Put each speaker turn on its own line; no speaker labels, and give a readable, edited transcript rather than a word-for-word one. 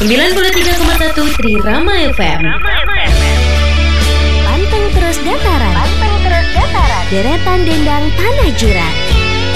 93,1 Trirama FM.
Panteng terus dataran. Deretan dendang tanah jurang.